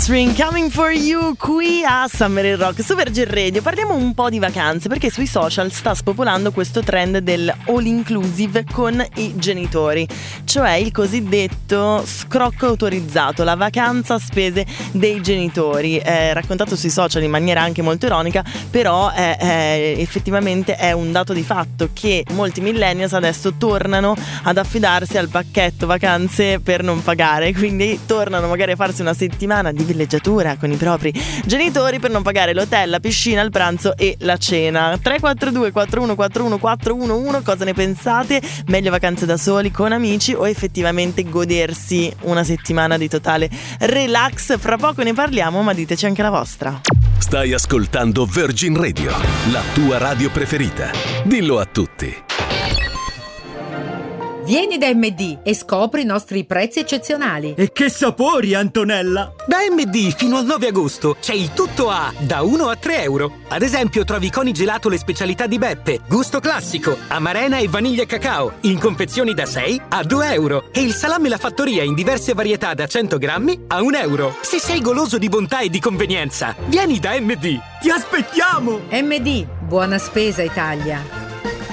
String Coming For You qui a Summer in Rock su Virgin Radio. Parliamo un po' di vacanze, perché sui social sta spopolando questo trend del all inclusive con i genitori, cioè il cosiddetto scrocco autorizzato, la vacanza a spese dei genitori, raccontato sui social in maniera anche molto ironica, però effettivamente è un dato di fatto che molti millennials adesso tornano ad affidarsi al pacchetto vacanze per non pagare, quindi tornano magari a farsi una settimana di villeggiatura con i propri genitori per non pagare l'hotel, la piscina, il pranzo e la cena. 342 4141 411, cosa ne pensate? Meglio vacanze da soli, con amici, o effettivamente godersi una settimana di totale relax? Fra poco ne parliamo, ma diteci anche la vostra. Stai ascoltando Virgin Radio, la tua radio preferita. Dillo a tutti. Vieni da MD e scopri i nostri prezzi eccezionali. E che sapori, Antonella! Da MD fino al 9 agosto c'è il tutto a da 1 a 3 euro. Ad esempio trovi coni gelato le specialità di Beppe, gusto classico, amarena e vaniglia cacao, in confezioni da 6 a 2 euro. E il salame La Fattoria in diverse varietà da 100 grammi a 1 euro. Se sei goloso di bontà e di convenienza, vieni da MD. Ti aspettiamo! MD, buona spesa Italia.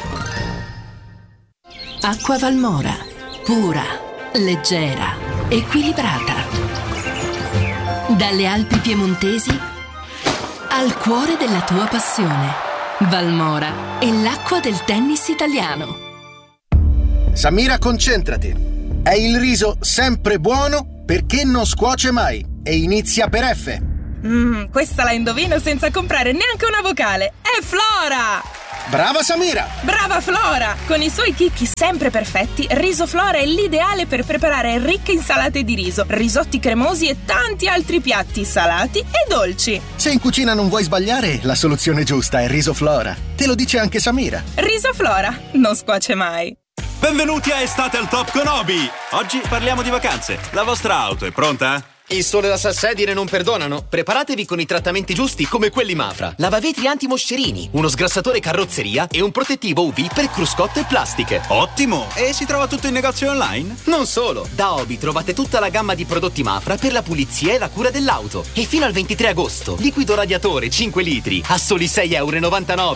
Acqua Valmora, pura, leggera, equilibrata. Dalle Alpi piemontesi al cuore della tua passione. Valmora è l'acqua del tennis italiano. Samira, concentrati. È il riso sempre buono perché non scuoce mai e inizia per F. Questa la indovino senza comprare neanche una vocale. È Flora! Brava Samira! Brava Flora! Con i suoi chicchi sempre perfetti, Riso Flora è l'ideale per preparare ricche insalate di riso, risotti cremosi e tanti altri piatti salati e dolci. Se in cucina non vuoi sbagliare, la soluzione giusta è Riso Flora. Te lo dice anche Samira. Riso Flora, non scuoce mai. Benvenuti a Estate al Top con Obi! Oggi parliamo di vacanze. La vostra auto è pronta? Il sole e la salsedine non perdonano. Preparatevi con i trattamenti giusti come quelli Mafra. Lavavetri anti-moscerini, uno sgrassatore carrozzeria e un protettivo UV per cruscotte e plastiche. Ottimo! E si trova tutto in negozio online? Non solo! Da Obi trovate tutta la gamma di prodotti Mafra per la pulizia e la cura dell'auto. E fino al 23 agosto, liquido radiatore 5 litri a soli 6,99 euro.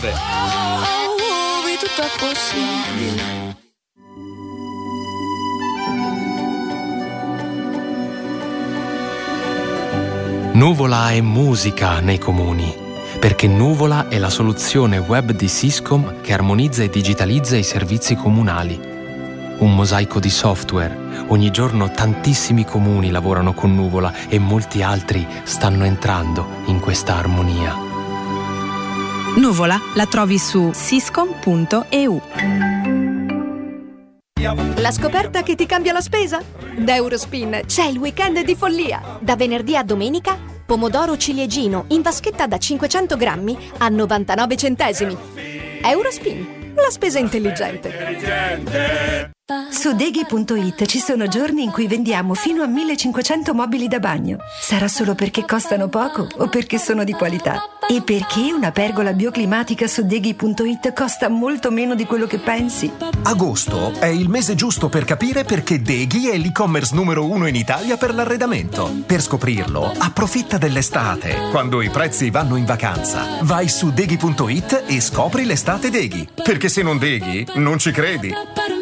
Obi, tutto è possibile. Nuvola è musica nei comuni, perché Nuvola è la soluzione web di Syscom che armonizza e digitalizza i servizi comunali. Un mosaico di software. Ogni giorno tantissimi comuni lavorano con Nuvola e molti altri stanno entrando in questa armonia. Nuvola la trovi su syscom.eu. La scoperta che ti cambia la spesa? Da Eurospin c'è il weekend di follia. Da venerdì a domenica, pomodoro ciliegino in vaschetta da 500 grammi a 99 centesimi. Eurospin, la spesa intelligente. Su Deghi.it ci sono giorni in cui vendiamo fino a 1500 mobili da bagno. Sarà solo perché costano poco o perché sono di qualità? E perché una pergola bioclimatica su Deghi.it costa molto meno di quello che pensi? Agosto è il mese giusto per capire perché Deghi è l'e-commerce numero 1 in Italia per l'arredamento. Per scoprirlo, approfitta dell'estate, quando i prezzi vanno in vacanza. Vai su Deghi.it e scopri l'estate Deghi. Perché se non Deghi, non ci credi.